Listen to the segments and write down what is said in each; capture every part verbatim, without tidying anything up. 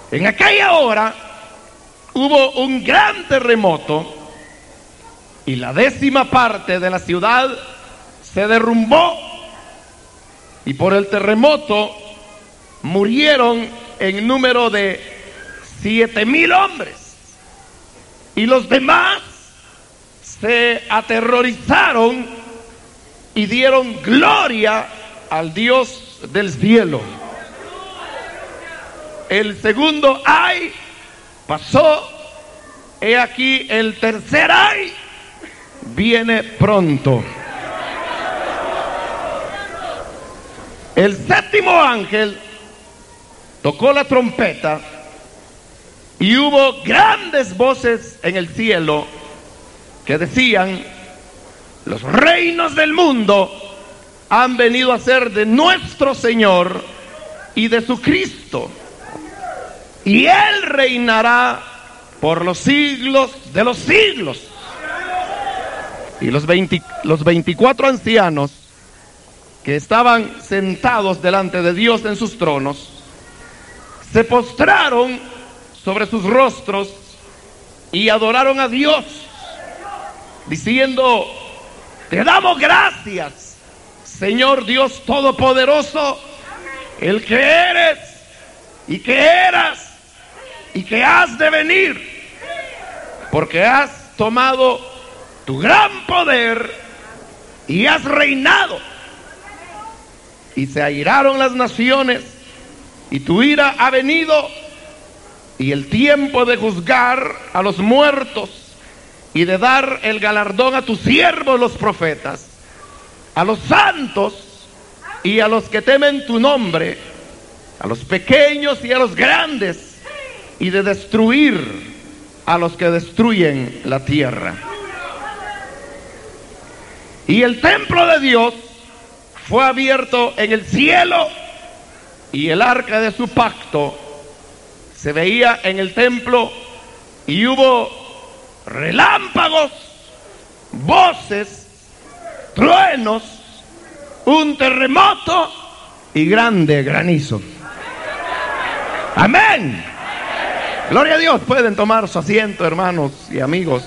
En aquella hora hubo un gran terremoto y la décima parte de la ciudad se derrumbó, y por el terremoto murieron en número de siete mil hombres, y los demás se aterrorizaron y dieron gloria al Dios del cielo. El segundo ay pasó, he aquí el tercer ay viene pronto. El séptimo ángel tocó la trompeta y hubo grandes voces en el cielo que decían: los reinos del mundo han venido a ser de nuestro Señor y de su Cristo, y Él reinará por los siglos de los siglos. Y los, veinte, los veinticuatro ancianos que estaban sentados delante de Dios en sus tronos se postraron sobre sus rostros y adoraron a Dios, diciendo: te damos gracias, Señor Dios Todopoderoso, el que eres y que eras y que has de venir, porque has tomado tu gran poder y has reinado. Y se airaron las naciones, y tu ira ha venido, y el tiempo de juzgar a los muertos y de dar el galardón a tus siervos los profetas, a los santos y a los que temen tu nombre, a los pequeños y a los grandes, y de destruir a los que destruyen la tierra. Y el templo de Dios fue abierto en el cielo, y el arca de su pacto se veía en el templo, y hubo relámpagos, voces, truenos, un terremoto y grande granizo. Amén. Gloria a Dios. Pueden tomar su asiento, hermanos y amigos.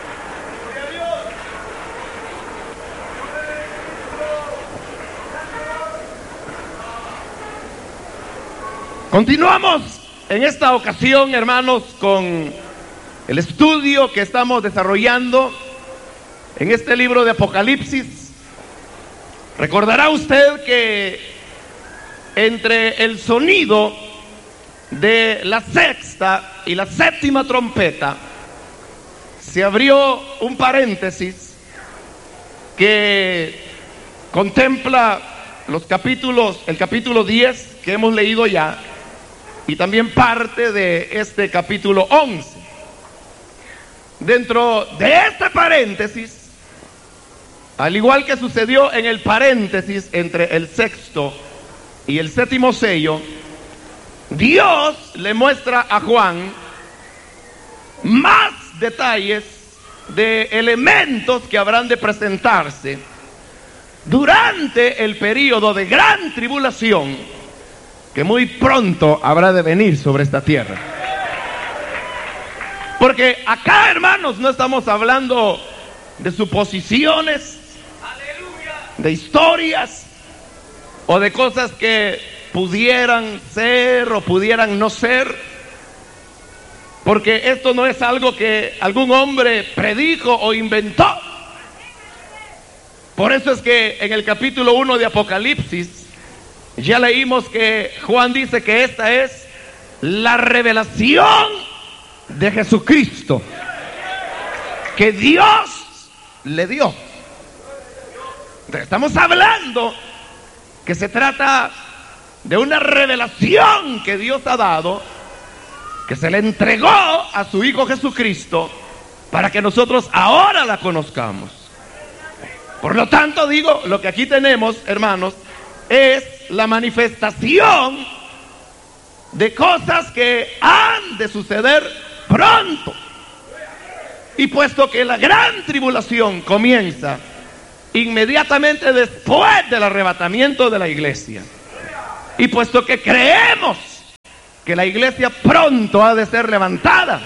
Continuamos en esta ocasión, hermanos, con el estudio que estamos desarrollando en este libro de Apocalipsis. Recordará usted que entre el sonido de la sexta y la séptima trompeta se abrió un paréntesis que contempla los capítulos, el capítulo diez que hemos leído ya, y también parte de este capítulo once. Dentro de este paréntesis, al igual que sucedió en el paréntesis entre el sexto y el séptimo sello, Dios le muestra a Juan más detalles de elementos que habrán de presentarse durante el período de gran tribulación que muy pronto habrá de venir sobre esta tierra. Porque acá, hermanos, no estamos hablando de suposiciones, de historias o de cosas que pudieran ser o pudieran no ser, porque esto no es algo que algún hombre predijo o inventó. Por eso es que en el capítulo uno de Apocalipsis ya leímos que Juan dice que esta es la revelación de Jesucristo que Dios le dio. Entonces, estamos hablando que se trata de una revelación que Dios ha dado, que se le entregó a su Hijo Jesucristo para que nosotros ahora la conozcamos. Por lo tanto, digo, lo que aquí tenemos, hermanos, es la manifestación de cosas que han de suceder pronto. Y puesto que la gran tribulación comienza inmediatamente después del arrebatamiento de la iglesia, y puesto que creemos que la iglesia pronto ha de ser levantada.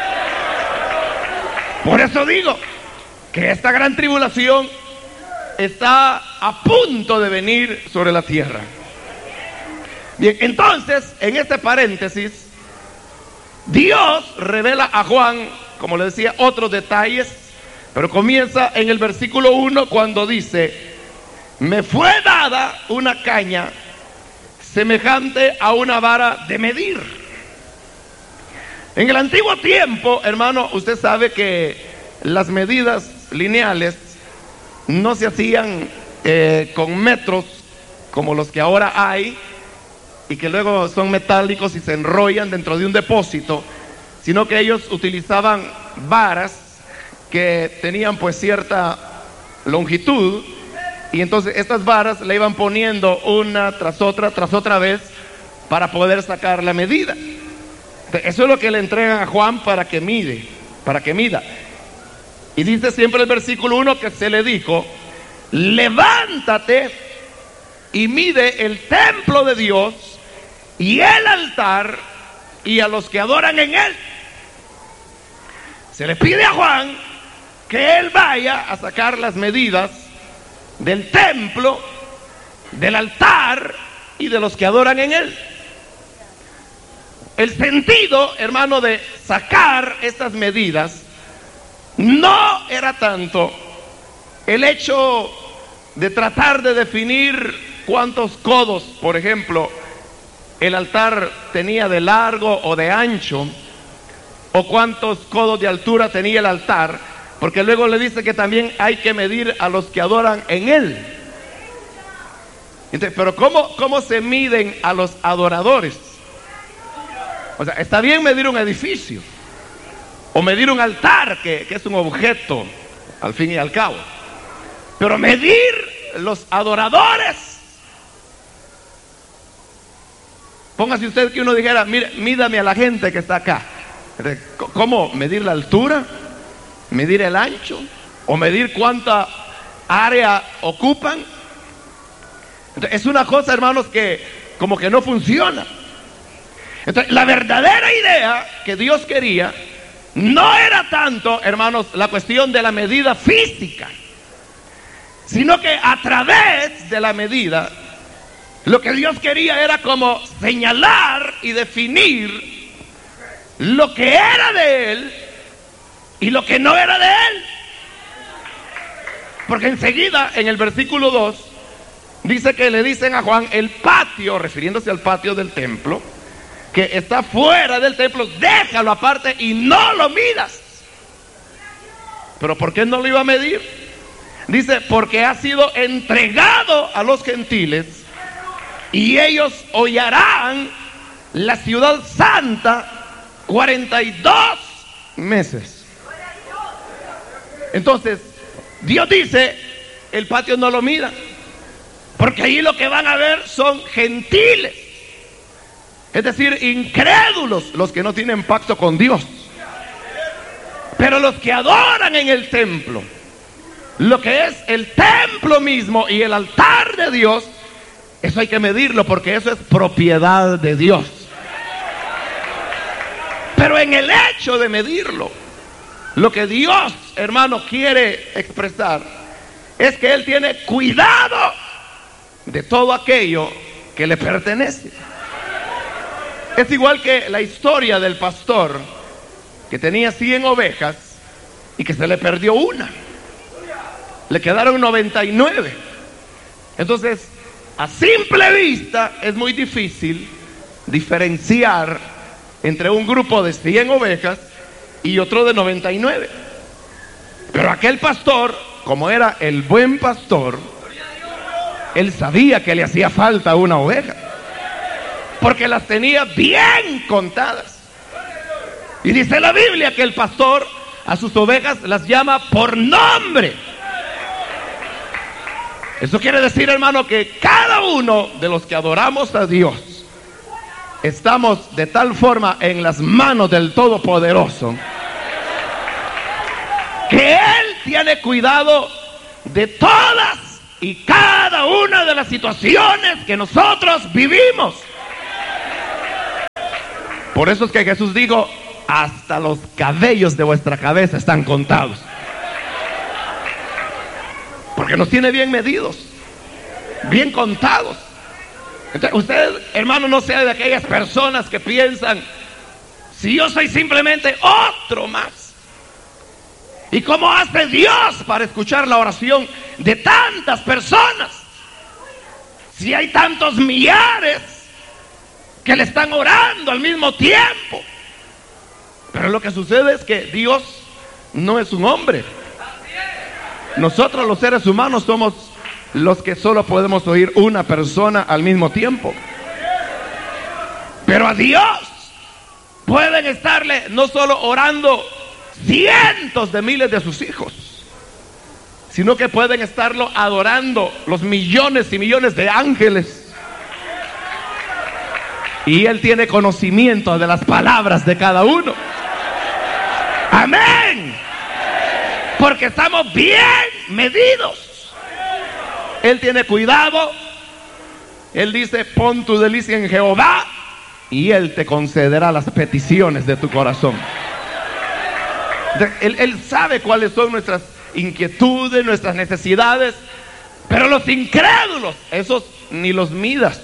Por eso digo que esta gran tribulación está a punto de venir sobre la tierra. Bien, entonces, en este paréntesis, Dios revela a Juan, como le decía, otros detalles, pero comienza en el versículo uno cuando dice: me fue dada una caña semejante a una vara de medir. En el antiguo tiempo, hermano, usted sabe que las medidas lineales no se hacían eh, con metros como los que ahora hay, y que luego son metálicos y se enrollan dentro de un depósito, sino que ellos utilizaban varas que tenían pues cierta longitud, y entonces estas varas le iban poniendo una tras otra, tras otra vez, para poder sacar la medida. Eso es lo que le entregan a Juan para que mide, para que mida. Y dice siempre el versículo uno que se le dijo: levántate y mide el templo de Dios y el altar y a los que adoran en él. Se le pide a Juan que él vaya a sacar las medidas del templo, del altar y de los que adoran en él. El sentido, hermano, de sacar estas medidas no era tanto el hecho de tratar de definir cuántos codos, por ejemplo, el altar tenía de largo o de ancho, o cuántos codos de altura tenía el altar, porque luego le dice que también hay que medir a los que adoran en él. Entonces, pero ¿cómo, cómo se miden a los adoradores? O sea, está bien medir un edificio o medir un altar, que, que es un objeto al fin y al cabo, pero medir los adoradores. Póngase usted que uno dijera: mire, mídame a la gente que está acá. ¿Cómo medir la altura? ¿Medir el ancho? ¿O medir cuánta área ocupan? Entonces, es una cosa, hermanos, que como que no funciona. Entonces, la verdadera idea que Dios quería no era tanto, hermanos, la cuestión de la medida física, sino que a través de la medida, lo que Dios quería era como señalar y definir lo que era de Él y lo que no era de Él. Porque enseguida, en el versículo dos, dice que le dicen a Juan: el patio, refiriéndose al patio del templo, que está fuera del templo, déjalo aparte y no lo midas. ¿Pero por qué no lo iba a medir? Dice: porque ha sido entregado a los gentiles y ellos hollarán la ciudad santa cuarenta y dos meses. Entonces, Dios dice: el patio no lo mida, porque ahí lo que van a ver son gentiles, es decir, incrédulos, los que no tienen pacto con Dios. Pero los que adoran en el templo, lo que es el templo mismo y el altar de Dios, eso hay que medirlo, porque eso es propiedad de Dios. Pero en el hecho de medirlo, lo que Dios, hermano, quiere expresar es que Él tiene cuidado de todo aquello que le pertenece. Es igual que la historia del pastor que tenía cien ovejas y que se le perdió una. Le quedaron noventa y nueve. Entonces, a simple vista es muy difícil diferenciar entre un grupo de cien ovejas y otro de noventa y nueve. Pero aquel pastor, como era el buen pastor, él sabía que le hacía falta una oveja, porque las tenía bien contadas. Y dice la Biblia que el pastor a sus ovejas las llama por nombre. Eso quiere decir, hermano, que cada uno de los que adoramos a Dios estamos de tal forma en las manos del Todopoderoso, que Él tiene cuidado de todas y cada una de las situaciones que nosotros vivimos. Por eso es que Jesús dijo, hasta los cabellos de vuestra cabeza están contados. Porque nos tiene bien medidos, bien contados. Entonces, usted, hermano, no sea de aquellas personas que piensan, si yo soy simplemente otro más. ¿Y cómo hace Dios para escuchar la oración de tantas personas? Si hay tantos millares que le están orando al mismo tiempo. Pero lo que sucede es que Dios no es un hombre. Nosotros los seres humanos somos los que solo podemos oír una persona al mismo tiempo. Pero a Dios pueden estarle no solo orando cientos de miles de sus hijos, sino que pueden estarlo adorando los millones y millones de ángeles. Y Él tiene conocimiento de las palabras de cada uno. Amén. Porque estamos bien medidos. Él tiene cuidado. Él dice, pon tu delicia en Jehová y Él te concederá las peticiones de tu corazón. Él, él sabe cuáles son nuestras inquietudes, nuestras necesidades. Pero los incrédulos, esos ni los midas.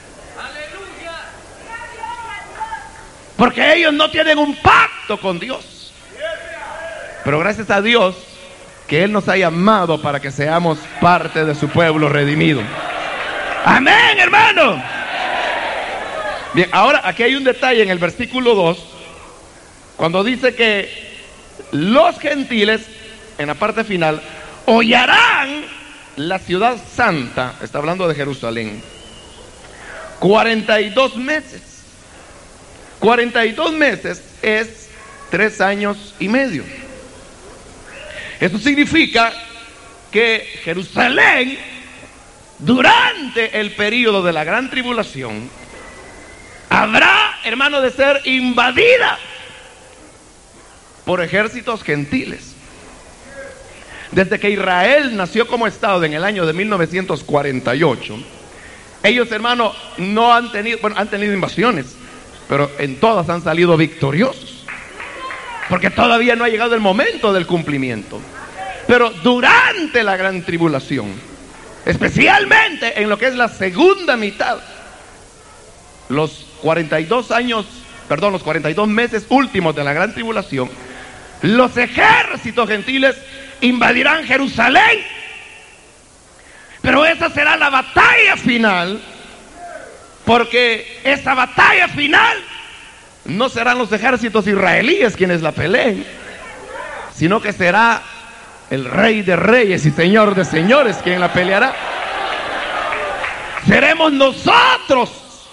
Porque ellos no tienen un pacto con Dios. Pero gracias a Dios que Él nos ha llamado para que seamos parte de su pueblo redimido. Amén, hermano. Bien, ahora aquí hay un detalle en el versículo dos, cuando dice que los gentiles, en la parte final, hollarán la ciudad santa. Está hablando de Jerusalén. cuarenta y dos meses. cuarenta y dos meses es tres años y medio. Eso significa que Jerusalén, durante el periodo de la gran tribulación, habrá, hermano, de ser invadida por ejércitos gentiles. Desde que Israel nació como Estado en el año de mil novecientos cuarenta y ocho, ellos, hermano, no han tenido, bueno, han tenido invasiones, pero en todas han salido victoriosos, porque todavía no ha llegado el momento del cumplimiento. Pero durante la gran tribulación, especialmente en lo que es la segunda mitad, los cuarenta y dos años, perdón, los cuarenta y dos meses últimos de la gran tribulación, los ejércitos gentiles invadirán Jerusalén. Pero esa será la batalla final, porque esa batalla final no serán los ejércitos israelíes quienes la peleen, sino que será el Rey de Reyes y Señor de Señores quien la peleará. Seremos nosotros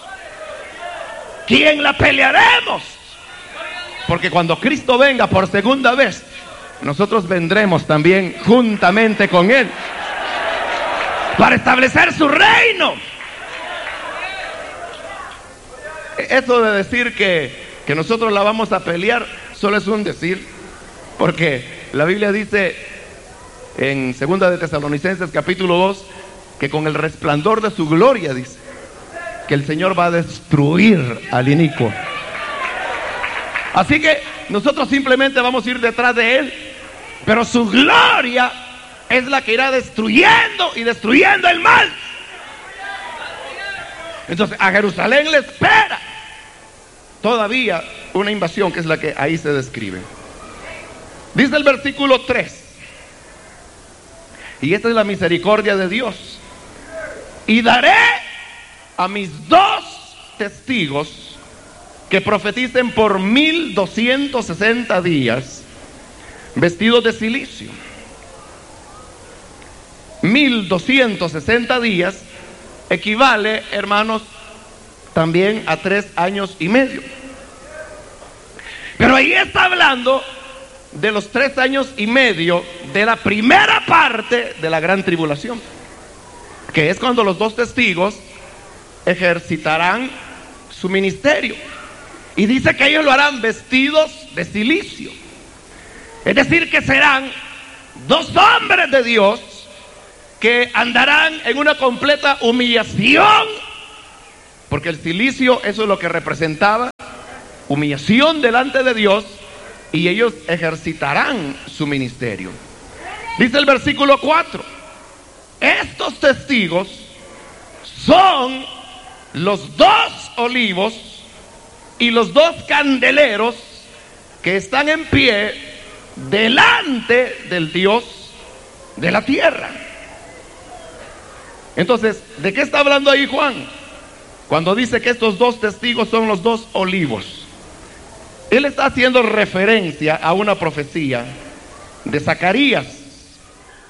quien la pelearemos, porque cuando Cristo venga por segunda vez, nosotros vendremos también juntamente con Él para establecer su reino. Eso de decir que, que nosotros la vamos a pelear solo es un decir, porque la Biblia dice en segunda de Tesalonicenses capítulo dos que con el resplandor de su gloria, dice, que el Señor va a destruir al inicuo. Así que nosotros simplemente vamos a ir detrás de Él, pero su gloria es la que irá destruyendo y destruyendo el mal. Entonces a Jerusalén le espera todavía una invasión, que es la que ahí se describe. Dice el versículo tres, y esta es la misericordia de Dios: y daré a mis dos testigos que profeticen por mil doscientos sesenta días, vestidos de cilicio. Mil doscientos sesenta días equivale, hermanos, también a tres años y medio. Pero ahí está hablando de los tres años y medio de la primera parte de la gran tribulación, que es cuando los dos testigos ejercitarán su ministerio. Y dice que ellos lo harán vestidos de cilicio. Es decir, que serán dos hombres de Dios que andarán en una completa humillación, porque el cilicio, eso es lo que representaba, humillación delante de Dios y ellos ejercitarán su ministerio. Dice el versículo cuatro: estos testigos son los dos olivos y los dos candeleros que están en pie delante del Dios de la tierra. Entonces, ¿de qué está hablando ahí Juan cuando dice que estos dos testigos son los dos olivos? Él está haciendo referencia a una profecía de Zacarías,